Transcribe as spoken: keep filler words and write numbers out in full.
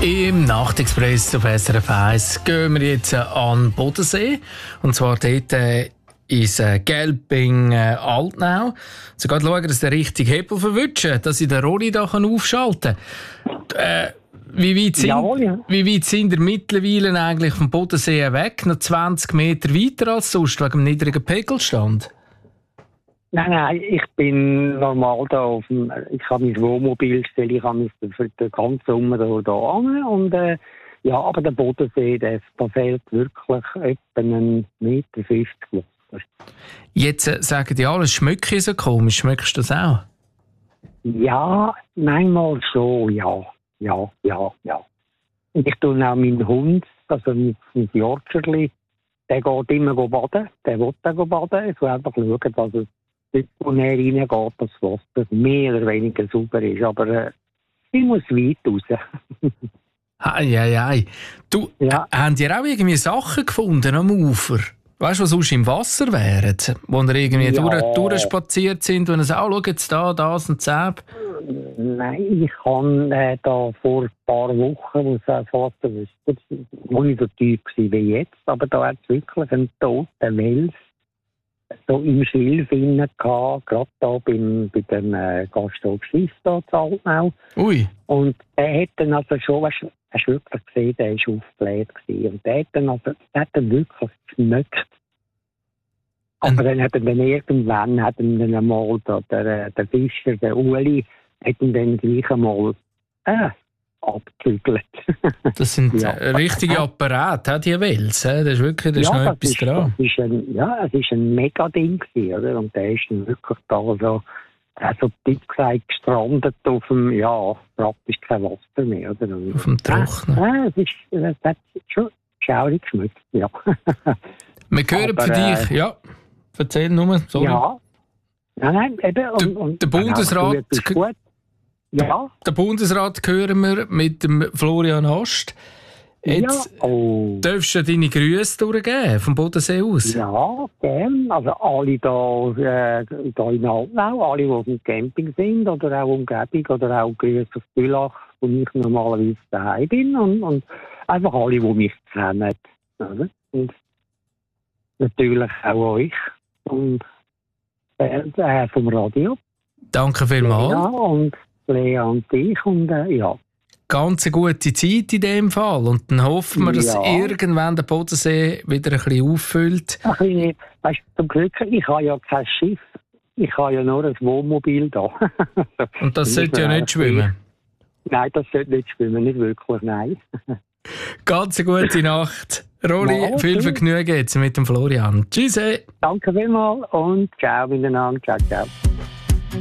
Im Nachtexpress auf S R F eins gehen wir jetzt an den Bodensee. Und zwar dort äh, ins äh, Gelbing äh, Altnau. So gerade schauen, dass der richtige Hebel verwünscht, dass ich den Rolli da aufschalten kann. Äh, wie, weit sind, Jawohl, ja. wie weit sind ihr mittlerweile eigentlich vom Bodensee weg? Noch zwanzig Meter weiter als sonst, wegen dem niedrigen Pegelstand? Nein, nein, ich bin normal da auf dem, ich habe mein Wohnmobil gestellt, ich habe mich für den ganzen Sommer da, da an und äh, ja, aber der Bodensee, der, da fehlt wirklich etwa einen Meter fünfzig Wasser. Jetzt äh, sagen die alle, es schmeckt so komisch, schmeckst du das auch? Ja, manchmal schon, ja, ja, ja, ja. Und ich tue auch meinen Hund, also mein, mein Yorkscherli, der geht immer baden, der will da baden, ich will einfach schauen, dass es dort, wo er reingeht, das Wasser mehr oder weniger sauber ist. Aber äh, ich muss weit raus. Ei, ei, ei. Du, Ja. äh, habt ihr auch irgendwie Sachen gefunden am Ufer? Weißt du, was sonst im Wasser wären? Wo ihr irgendwie Ja. durch, durchspaziert sind und sagt, oh, schau jetzt da, das und das. Nein, ich habe äh, da vor ein paar Wochen, muss ich fast wissen, noch nicht so tief gewesen wie jetzt, aber da hat es wirklich einen toten Wels so im Schilf innen gehabt, gerade da beim, bei dem äh, Gasthof Schiff da in Altnau. Ui. Und der hat dann also schon, hast, hast du wirklich gesehen, der war aufgebläht gewesen. Und der hat dann, also, der hat dann wirklich geschmeckt. Aber dann hat er dann irgendwann, hat er dann einmal da, der, der Fischer, der Uli, hat ihn dann gleich einmal äh, abgezügelt. Das sind Ja. äh, richtige Apparate, die Wels. Äh? Das ist wirklich, da ist Ja, noch das etwas ist, dran. das ist ein, ja, es ist ein Mega-Ding gewesen, oder? Und der ist dann wirklich da so, also dick gesagt, gestrandet auf dem, ja, praktisch kein Wasser mehr, oder? Und, Auf dem Trocknen. Ja, es ist, es hat schon schaurig geschmeckt, ja. Wir hören Aber, für dich, äh, ja, erzähl nur, sorry. Ja. Nein, nein, eben. Und, Der- und, der Bundesrat- Ja, das ist gut. Ja. Den Bundesrat hören wir mit dem Florian Hast. Jetzt ja. Oh. darfst du deine Grüße durchgeben, vom Bodensee aus. Ja, gern. Also alle da, äh, da in Altnau, alle, die auf dem Camping sind oder auch Umgebung oder auch Grüße auf Bülach, wo ich normalerweise daheim bin und, und einfach alle, die mich kennen. Oder? Und natürlich auch euch und, äh, vom Radio. Danke vielmals. Ja, und Lea und dich und äh, ja. Ganz eine gute Zeit in dem Fall. Und dann hoffen wir, dass Ja. irgendwann der Bodensee wieder ein bisschen auffüllt. Ach, ich, weißt, zum Glück, ich habe ja kein Schiff. Ich habe ja nur ein Wohnmobil da. Und das sollte ja nicht schwimmen. Nein, das sollte nicht schwimmen, nicht wirklich, nein. Ganz eine gute Nacht. Rolli, Ja, viel okay. Vergnügen jetzt mit dem Florian. Tschüss. Danke vielmals und ciao miteinander. Ciao, ciao.